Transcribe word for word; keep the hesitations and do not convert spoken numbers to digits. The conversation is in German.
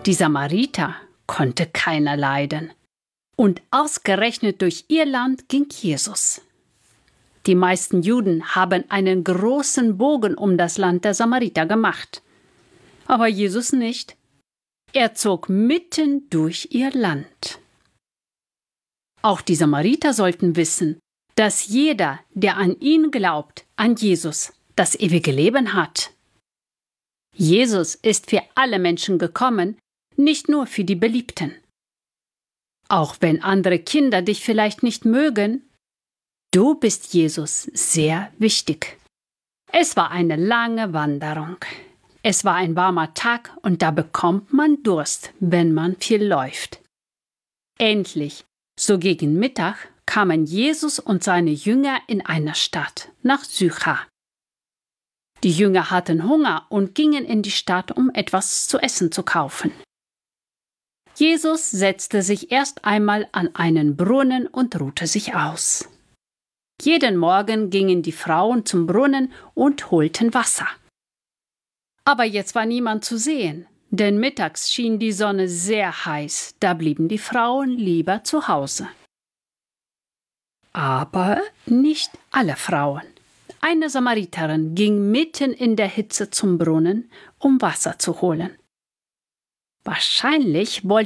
Die Samariter konnte keiner leiden. Und ausgerechnet durch ihr Land ging Jesus. Die meisten Juden haben einen großen Bogen um das Land der Samariter gemacht. Aber Jesus nicht. Er zog mitten durch ihr Land. Auch die Samariter sollten wissen, dass jeder, der an ihn glaubt, an Jesus, das ewige Leben hat. Jesus ist für alle Menschen gekommen, nicht nur für die Beliebten. Auch wenn andere Kinder dich vielleicht nicht mögen, du bist Jesus sehr wichtig. Es war eine lange Wanderung. Es war ein warmer Tag und da bekommt man Durst, wenn man viel läuft. Endlich, so gegen Mittag, kamen Jesus und seine Jünger in eine Stadt, nach Sychar. Die Jünger hatten Hunger und gingen in die Stadt, um etwas zu essen zu kaufen. Jesus setzte sich erst einmal an einen Brunnen und ruhte sich aus. Jeden Morgen gingen die Frauen zum Brunnen und holten Wasser. Aber jetzt war niemand zu sehen, denn mittags schien die Sonne sehr heiß, da blieben die Frauen lieber zu Hause. Aber nicht alle Frauen. Eine Samariterin ging mitten in der Hitze zum Brunnen, um Wasser zu holen. Wahrscheinlich wollte